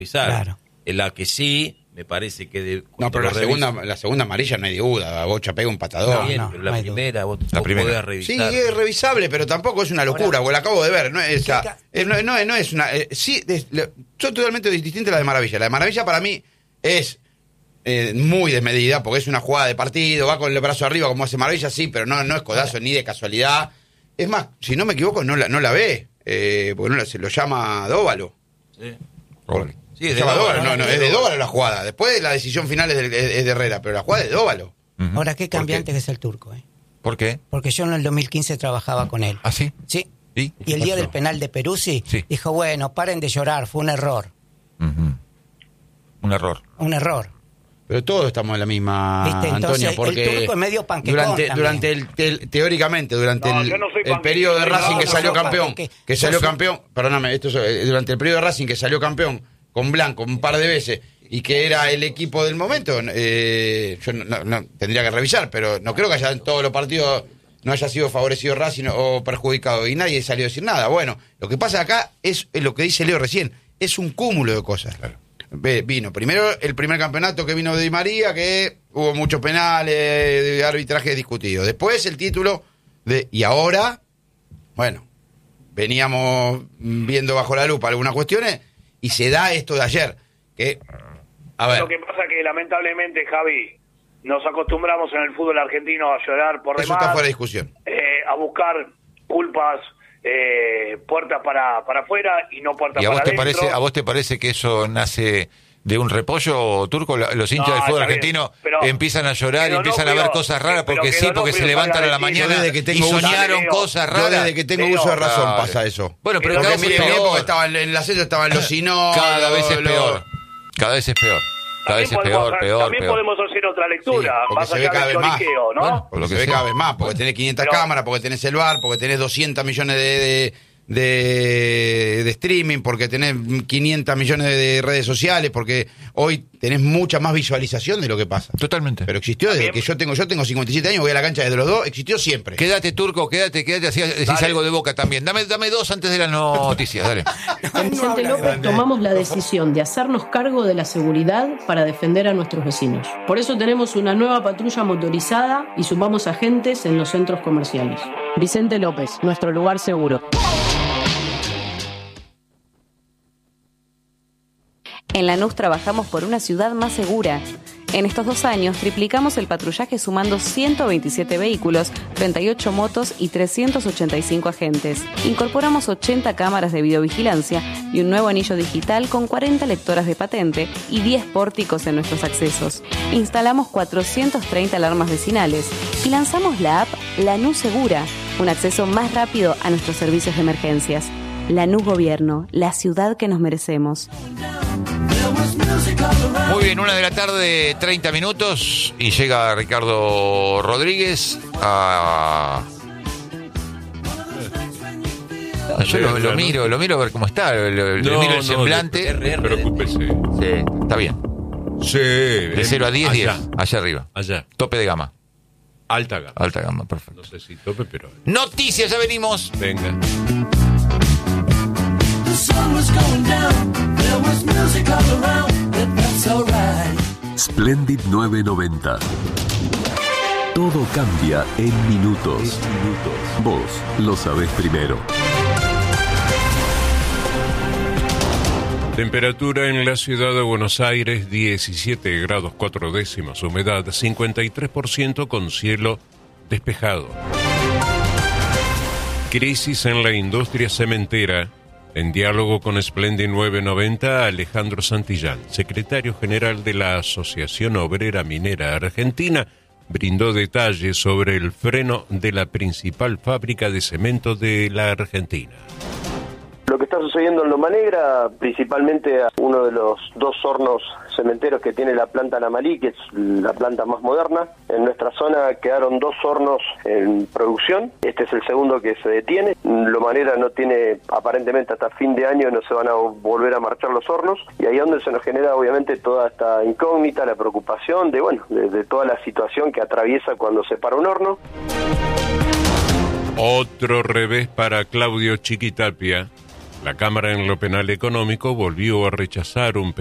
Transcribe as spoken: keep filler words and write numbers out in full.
Claro. En la que sí, me parece que... De, no, pero la segunda, la segunda amarilla no hay duda. Bocha pega un patador. No, bien, no, pero la no primera, vos, la vos primera. podés revisar. Sí, es revisable, pero tampoco es una locura, porque la acabo de ver. No es, esa, eh, no, no, no es una... Eh, sí, es, son totalmente distintas a la de Maravilla. La de Maravilla para mí es eh, muy desmedida, porque es una jugada de partido, va con el brazo arriba como hace Maravilla, sí, pero no, no es codazo ni de casualidad. Es más, si no me equivoco, no la, no la ve, eh, porque no la, se lo llama Dóvalo. Sí. Por, Sí, es de de Dóvalo, Dóvalo, no, no, es de Dóvalo la jugada. Después la decisión final es de, es de Herrera, pero la jugada es de Dóvalo. Uh-huh. Ahora, qué cambiante que es el turco, ¿eh? ¿Por qué? Porque yo en el dos mil quince trabajaba con él. ¿Ah, sí? Sí. ¿Y, y el día del penal de Peruzzi, sí. dijo, bueno, paren de llorar, fue un error. Uh-huh. Un error. Un error. Pero todos estamos en la misma, ¿Viste? Entonces, Antonio, porque el turco es medio panquecón durante, también. durante el, el teóricamente durante no, el, no el periodo de Racing no, que no, salió no, campeón, que, que salió soy... campeón, perdóname, esto es, durante el periodo de Racing que salió campeón con Blanco un par de veces y que era el equipo del momento, eh, yo no, no, no tendría que revisar, pero no creo que haya en todos los partidos no haya sido favorecido Racing o perjudicado y nadie salió a decir nada. Bueno, lo que pasa acá es, es lo que dice Leo recién, es un cúmulo de cosas. Claro. Vino primero el primer campeonato que vino de Di María, que hubo muchos penales, de arbitraje discutido. Después el título de y ahora, bueno, veníamos viendo bajo la lupa algunas cuestiones y se da esto de ayer. Que, a ver. Lo que pasa que lamentablemente, Javi, nos acostumbramos en el fútbol argentino a llorar por eso demás. Eso está fuera de discusión. Eh, a buscar culpas. Eh, puertas para para afuera y no puertas ¿Y a para vos te adentro. parece a vos te parece que eso nace de un repollo turco? Los hinchas no, del fútbol bien, argentino pero, empiezan a llorar y empiezan no, a ver pero, cosas raras porque pero sí, no, porque se levantan a la mañana desde que tengo y soñaron uso, cosas raras. Yo desde que tengo Leo, uso de razón claro. pasa eso. Bueno, pero, pero cada vez mire, es en mi peor. época estaba en el ascenso estaban los sinó, cada vez es lo, peor. Cada vez es peor. Cada vez es podemos, peor, peor, también peor. podemos hacer otra lectura, sí, más se ve allá cada del vez más. choriqueo, ¿no? Bueno, porque se ve sea. cada vez más, porque tenés quinientas pero, cámaras, porque tenés el V A R, porque tenés doscientos millones de, de, de, de streaming, porque tenés quinientos millones de redes sociales, porque hoy tenés mucha más visualización de lo que pasa. Totalmente. Pero existió desde también. que yo tengo yo tengo cincuenta y siete años, voy a la cancha desde los dos, existió siempre. Quédate, Turco, quédate, quédate, así decís Dale. algo de Boca también. Dame, dame dos antes de las noticias, dale. Con Vicente López tomamos la decisión de hacernos cargo de la seguridad para defender a nuestros vecinos. Por eso tenemos una nueva patrulla motorizada y sumamos agentes en los centros comerciales. Vicente López, nuestro lugar seguro. En Lanús trabajamos por una ciudad más segura. En estos dos años triplicamos el patrullaje sumando ciento veintisiete vehículos, treinta y ocho motos y trescientos ochenta y cinco agentes. Incorporamos ochenta cámaras de videovigilancia y un nuevo anillo digital con cuarenta lectoras de patente y diez pórticos en nuestros accesos. Instalamos cuatrocientas treinta alarmas vecinales y lanzamos la app Lanús Segura, un acceso más rápido a nuestros servicios de emergencias. Lanús Gobierno, la ciudad que nos merecemos. Muy bien, una de la tarde, treinta minutos, y llega Ricardo Rodríguez a... No, yo lo, lo miro, lo miro a ver cómo está, lo, lo No, miro el no, semblante. No se preocúpese. Sí, está bien. Sí. De cero a diez, allá. diez, allá arriba. Allá. Tope de gama. Alta gama. Alta gama, perfecto. No sé si tope, pero... Noticias, ya venimos. Venga. Splendid nueve noventa. Todo cambia en minutos. Vos lo sabés primero. Temperatura en la ciudad de Buenos Aires, diecisiete grados cuatro décimas, humedad cincuenta y tres por ciento con cielo despejado. Crisis en la industria cementera. En diálogo con Splendid nueve noventa, Alejandro Santillán, secretario general de la Asociación Obrera Minera Argentina, brindó detalles sobre el freno de la principal fábrica de cemento de la Argentina. Lo que está sucediendo en Loma Negra, principalmente uno de los dos hornos cementeros que tiene la planta Namalí, que es la planta más moderna. En nuestra zona quedaron dos hornos en producción, este es el segundo que se detiene. Loma Negra no tiene, aparentemente hasta fin de año no se van a volver a marchar los hornos, y ahí es donde se nos genera obviamente toda esta incógnita, la preocupación de, bueno, de, de toda la situación que atraviesa cuando se para un horno. Otro revés para Claudio Chiquitapia. La Cámara en lo penal económico volvió a rechazar un